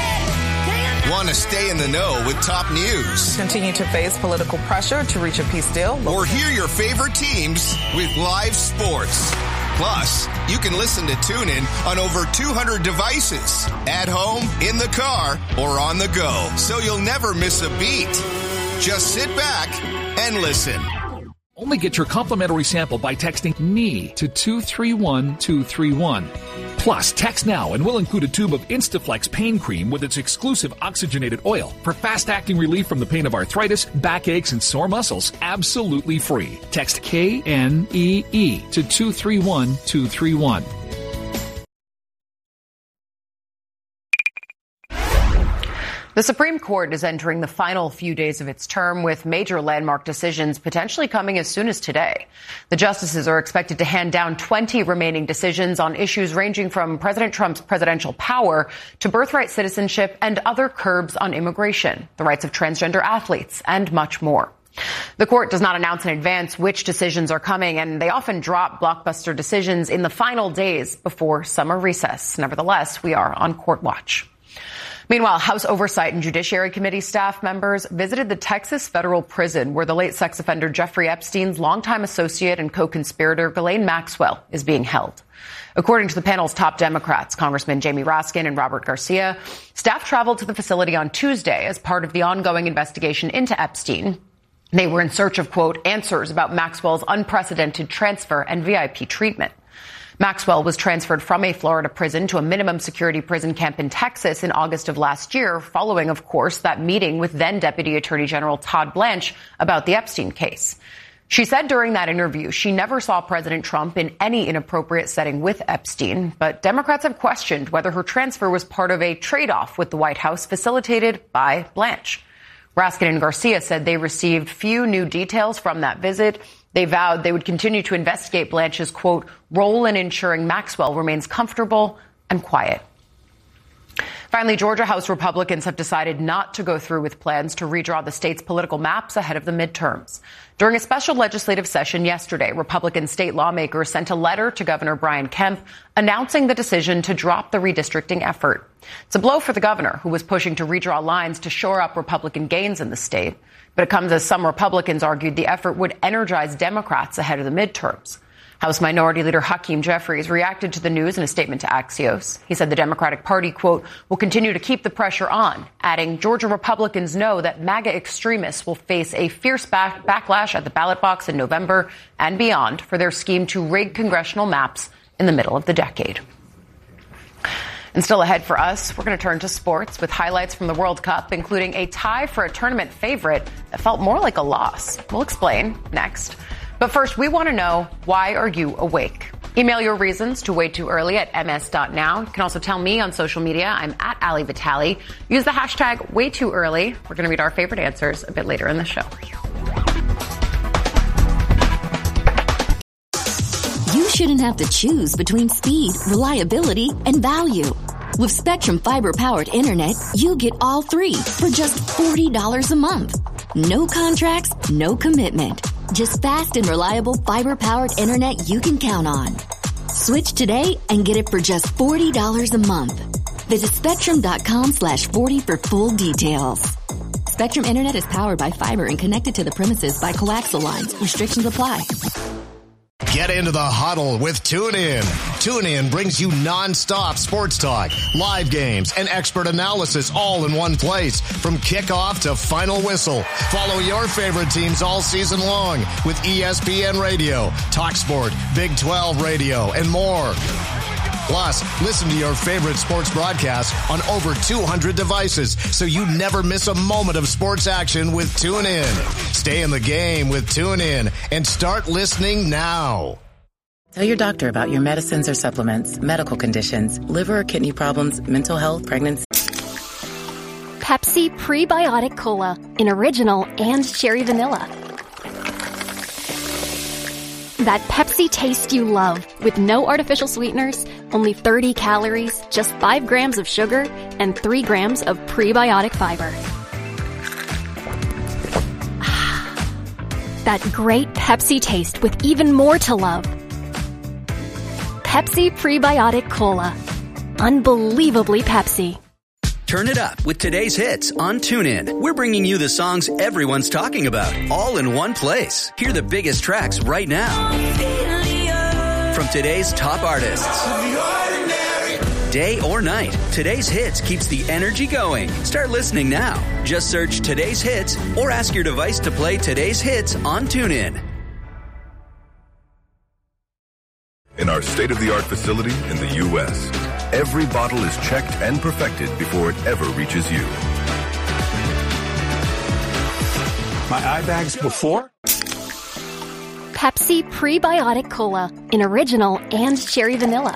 want to stay in the know with top news, continue to face political pressure to reach a peace deal, or hear your favorite teams with live sports. Plus, you can listen to TuneIn on over 200 devices, at home, in the car, or on the go, so you'll never miss a beat. Just sit back and listen. Only get your complimentary sample by texting KNEE to 231231. Plus, text now and we'll include a tube of Instaflex pain cream with its exclusive oxygenated oil for fast-acting relief from the pain of arthritis, backaches, and sore muscles, absolutely free. Text KNEE to 231231. The Supreme Court is entering the final few days of its term, with major landmark decisions potentially coming as soon as today. The justices are expected to hand down 20 remaining decisions on issues ranging from President Trump's presidential power to birthright citizenship and other curbs on immigration, the rights of transgender athletes, and much more. The court does not announce in advance which decisions are coming, and they often drop blockbuster decisions in the final days before summer recess. Nevertheless, we are on court watch. Meanwhile, House Oversight and Judiciary Committee staff members visited the Texas federal prison where the late sex offender Jeffrey Epstein's longtime associate and co-conspirator Ghislaine Maxwell is being held. According to the panel's top Democrats, Congressman Jamie Raskin and Robert Garcia, staff traveled to the facility on Tuesday as part of the ongoing investigation into Epstein. They were in search of, quote, answers about Maxwell's unprecedented transfer and VIP treatment. Maxwell was transferred from a Florida prison to a minimum security prison camp in Texas in August of last year, following, of course, that meeting with then Deputy Attorney General Todd Blanche about the Epstein case. She said during that interview she never saw President Trump in any inappropriate setting with Epstein, but Democrats have questioned whether her transfer was part of a trade-off with the White House facilitated by Blanche. Raskin and Garcia said they received few new details from that visit. They vowed they would continue to investigate Blanche's, quote, role in ensuring Maxwell remains comfortable and quiet. Finally, Georgia House Republicans have decided not to go through with plans to redraw the state's political maps ahead of the midterms. During a special legislative session yesterday, Republican state lawmakers sent a letter to Governor Brian Kemp announcing the decision to drop the redistricting effort. It's a blow for the governor, who was pushing to redraw lines to shore up Republican gains in the state. But it comes as some Republicans argued the effort would energize Democrats ahead of the midterms. House Minority Leader Hakeem Jeffries reacted to the news in a statement to Axios. He said the Democratic Party, quote, will continue to keep the pressure on, adding Georgia Republicans know that MAGA extremists will face a fierce backlash at the ballot box in November and beyond for their scheme to rig congressional maps in the middle of the decade. And still ahead for us, we're going to turn to sports with highlights from the World Cup, including a tie for a tournament favorite that felt more like a loss. We'll explain next. But first, we want to know, why are you awake? Email your reasons to waytooearly at ms.now. You can also tell me on social media. I'm at Ali Vitale. Use the hashtag waytooearly. We're going to read our favorite answers a bit later in the show. You shouldn't have to choose between speed, reliability, and value. With Spectrum Fiber-powered internet, you get all three for just $40 a month. No contracts, no commitment. Just fast and reliable fiber-powered internet you can count on. Switch today and get it for just $40 a month. Visit Spectrum.com/40 for full details. Spectrum Internet is powered by fiber and connected to the premises by coaxial lines. Restrictions apply. Get into the huddle with TuneIn. TuneIn brings you nonstop sports talk, live games, and expert analysis all in one place. From kickoff to final whistle. Follow your favorite teams all season long with ESPN Radio, TalkSport, Big 12 Radio, and more. Plus, listen to your favorite sports broadcasts on over 200 devices so you never miss a moment of sports action with TuneIn. Stay in the game with TuneIn and start listening now. Tell your doctor about your medicines or supplements, medical conditions, liver or kidney problems, mental health, pregnancy. Pepsi Prebiotic Cola in original and cherry vanilla. That Pepsi taste you love with no artificial sweeteners, only 30 calories, just 5 grams of sugar, and 3 grams of prebiotic fiber. That great Pepsi taste with even more to love. Pepsi Prebiotic Cola. Unbelievably Pepsi. Turn it up with today's hits on TuneIn. We're bringing you the songs everyone's talking about, all in one place. Hear the biggest tracks right now. From today's top artists. Day or night, today's hits keeps the energy going. Start listening now. Just search today's hits or ask your device to play today's hits on TuneIn. In our state-of-the-art facility in the U.S., every bottle is checked and perfected before it ever reaches you. My eye bags before? Pepsi Prebiotic Cola in original and cherry vanilla.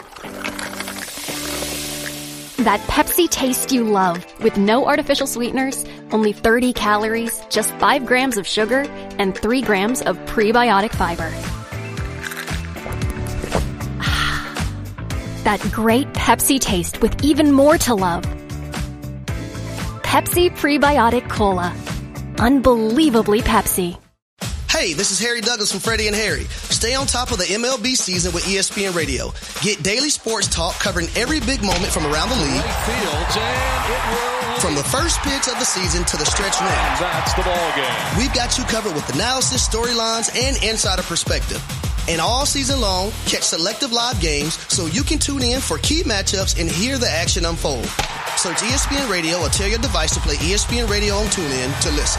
That Pepsi taste you love with no artificial sweeteners, only 30 calories, just 5 grams of sugar, and 3 grams of prebiotic fiber. That great Pepsi taste with even more to love. Pepsi Prebiotic Cola. Unbelievably Pepsi. Hey, this is Harry Douglas from Freddie and Harry. Stay on top of the MLB season with ESPN Radio. Get daily sports talk covering every big moment from around the league. From the first pitch of the season to the stretch run. That's the ball game. We've got you covered with analysis, storylines, and insider perspective. And all season long, catch selective live games so you can tune in for key matchups and hear the action unfold. Search ESPN Radio or tell your device to play ESPN Radio on TuneIn to listen.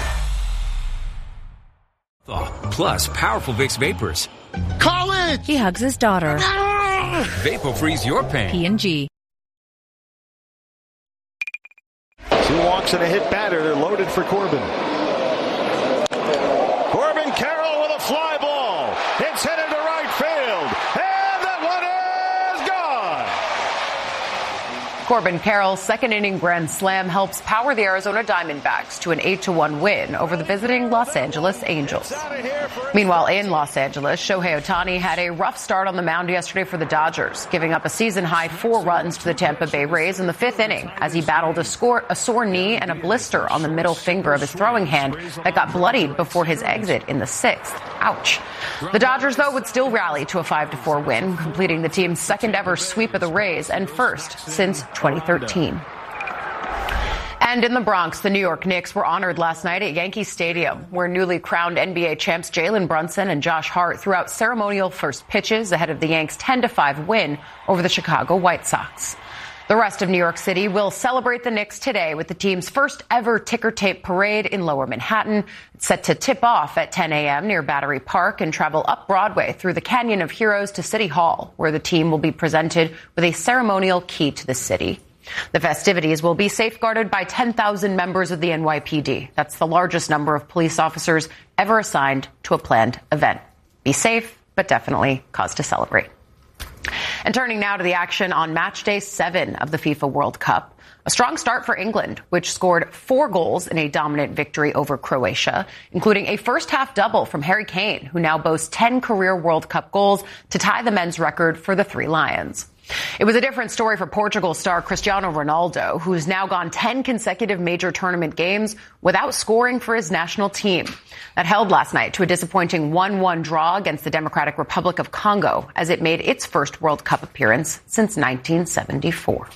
Plus, powerful Vicks Vapors. College! He hugs his daughter. VapoFreeze your pain. P&G. 2 walks and a hit batter. They're loaded for Corbin. Corbin Carroll with a fly ball. It's hit into right field. And that one is gone. Corbin Carroll's second inning grand slam helps power the Arizona Diamondbacks to an 8-1 win over the visiting Los Angeles Angels. Meanwhile, in Los Angeles, Shohei Ohtani had a rough start on the mound yesterday for the Dodgers, giving up a season-high 4 runs to the Tampa Bay Rays in the 5th inning as he battled a sore knee and a blister on the middle finger of his throwing hand that got bloodied before his exit in the 6th. Ouch. The Dodgers, though, would still rally to a 5-4 win, completing the team's second-ever sweep of the Rays and first since 2013. And in the Bronx, the New York Knicks were honored last night at Yankee Stadium, where newly crowned NBA champs Jalen Brunson and Josh Hart threw out ceremonial first pitches ahead of the Yanks' 10-5 win over the Chicago White Sox. The rest of New York City will celebrate the Knicks today with the team's first ever ticker tape parade in Lower Manhattan. It's set to tip off at 10 a.m. near Battery Park and travel up Broadway through the Canyon of Heroes to City Hall, where the team will be presented with a ceremonial key to the city. The festivities will be safeguarded by 10,000 members of the NYPD. That's the largest number of police officers ever assigned to a planned event. Be safe, but definitely cause to celebrate. And turning now to the action on match day 7 of the FIFA World Cup. A strong start for England, which scored 4 goals in a dominant victory over Croatia, including a first-half double from Harry Kane, who now boasts 10 career World Cup goals to tie the men's record for the Three Lions. It was a different story for Portugal star Cristiano Ronaldo, who's now gone 10 consecutive major tournament games without scoring for his national team. That held last night to a disappointing 1-1 draw against the Democratic Republic of Congo as it made its first World Cup appearance since 1974.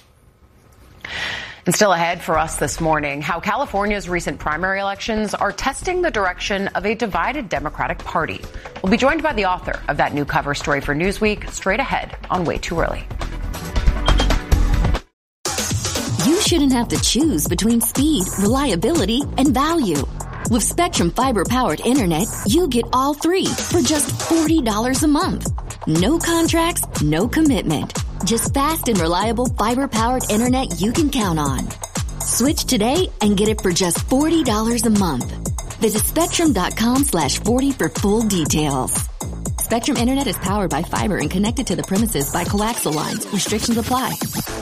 And still ahead for us this morning, how California's recent primary elections are testing the direction of a divided Democratic Party. We'll be joined by the author of that new cover story for Newsweek straight ahead on Way Too Early. You shouldn't have to choose between speed, reliability, and value. With Spectrum Fiber-powered internet, you get all 3 for just $40 a month. No contracts, no commitment. Just fast and reliable fiber-powered internet you can count on. Switch today and get it for just $40 a month. Visit Spectrum.com/40 for full details. Spectrum Internet is powered by fiber and connected to the premises by coaxial lines. Restrictions apply.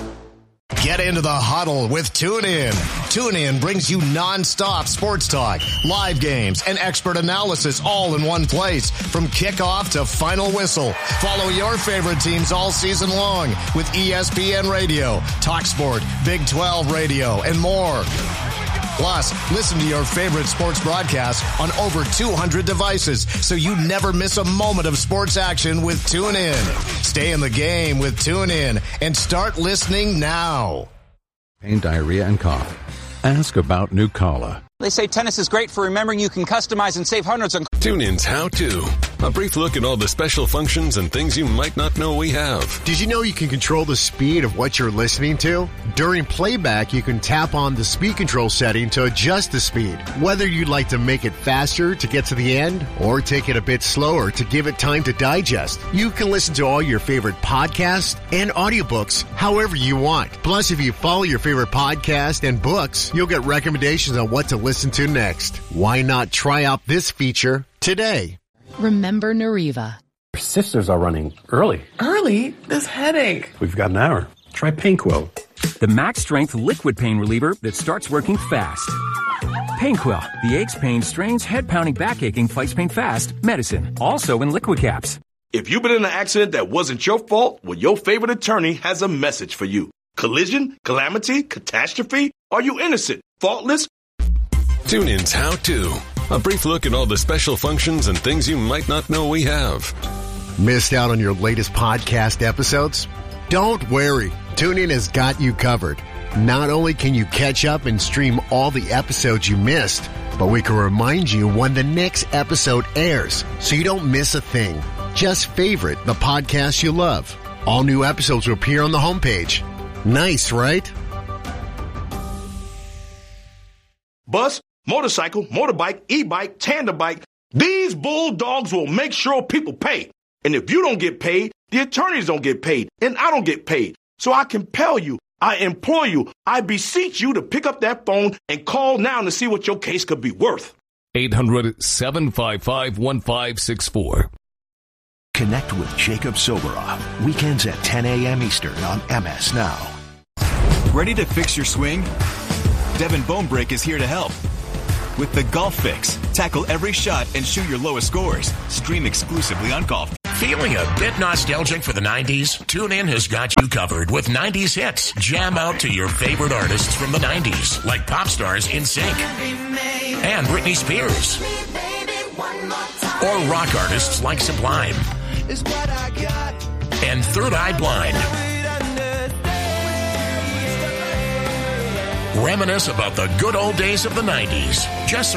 Get into the huddle with TuneIn. TuneIn brings you nonstop sports talk, live games, and expert analysis all in one place. From kickoff to final whistle. Follow your favorite teams all season long with ESPN Radio, TalkSport, Big 12 Radio, and more. Plus, listen to your favorite sports broadcasts on over 200 devices so you never miss a moment of sports action with TuneIn. Stay in the game with TuneIn and start listening now. Pain, diarrhea, and cough. Ask about Nucala. They say tennis is great for remembering you can customize and save hundreds on... TuneIn's How To. A brief look at all the special functions and things you might not know we have. Did you know you can control the speed of what you're listening to? During playback, you can tap on the speed control setting to adjust the speed. Whether you'd like to make it faster to get to the end or take it a bit slower to give it time to digest, you can listen to all your favorite podcasts and audiobooks however you want. Plus, if you follow your favorite podcast and books, you'll get recommendations on what to listen to next. Why not try out this feature today? Remember Nariva. Your sisters are running early. Early? This headache. We've got an hour. Try Painquil. The max strength liquid pain reliever that starts working fast. Painquil, the aches, pain, strains, head pounding, back aching, fights pain fast medicine. Also in liquid caps. If you've been in an accident that wasn't your fault, well, your favorite attorney has a message for you. Collision, calamity, catastrophe? Are you innocent? Faultless? TuneIn's How To. A brief look at all the special functions and things you might not know we have. Missed out on your latest podcast episodes? Don't worry. TuneIn has got you covered. Not only can you catch up and stream all the episodes you missed, but we can remind you when the next episode airs so you don't miss a thing. Just favorite the podcast you love. All new episodes will appear on the homepage. Nice, right? Bus, motorcycle, motorbike, e-bike, tandem bike. These bulldogs will make sure people pay. And if you don't get paid, the attorneys don't get paid, and I don't get paid. So I compel you, I implore you, I beseech you to pick up that phone and call now to see what your case could be worth. 800-755-1564. Connect with Jacob Soboroff. Weekends at 10 a.m. Eastern on MS Now. Ready to fix your swing? Devin Bonebreak is here to help. With the Golf Fix, tackle every shot and shoot your lowest scores. Stream exclusively on Golf. Feeling a bit nostalgic for the 90s? TuneIn has got you covered with 90s hits. Jam out to your favorite artists from the 90s, like pop stars NSYNC and Britney Spears. Or rock artists like Sublime and Third Eye Blind. Reminisce about the good old days of the 90s. Just